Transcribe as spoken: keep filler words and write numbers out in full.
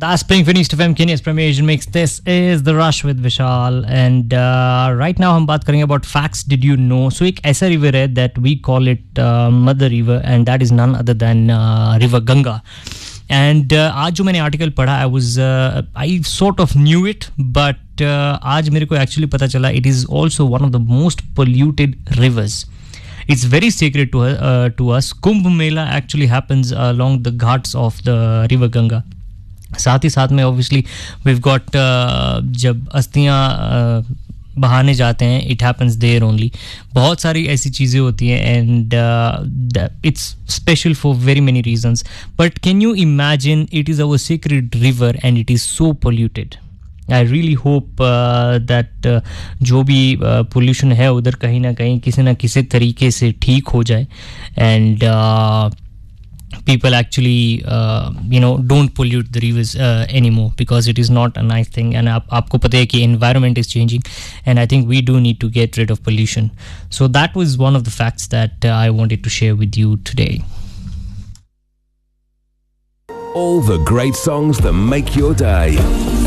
That's playing finished F M Kenya's Premier Asian Mix. This is The Rush with Vishal. And uh, right now हम बात करेंगे about facts. Did you know? So एक ऐसा river है that we call it uh, Mother River, and that is none other than uh, River Ganga. And uh, आज जो मैंने article पढ़ा, I was uh, I sort of knew it, but uh, आज मेरे को actually पता चला it is also one of the most polluted rivers. It's very sacred to uh, to us. Kumbh Mela actually happens along the ghats of the River Ganga. साथ ही साथ में obviously we've got uh, जब अस्थियाँ uh, बहाने जाते हैं, it happens there only. बहुत सारी ऐसी चीज़ें होती हैं, and uh, it's special for very many reasons. But can you imagine, it is our sacred river and it is so polluted. I really hope uh, that uh, जो भी uh, pollution है उधर कहीं ना कहीं किसी ना किसी तरीके से ठीक हो जाए, and uh, people actually uh, you know don't pollute the rivers uh, anymore, because it is not a nice thing. And aap, aapko pata hai ki environment is changing, and I think we do need to get rid of pollution. So that was one of the facts that uh, I wanted to share with you today. All the great songs that make your day.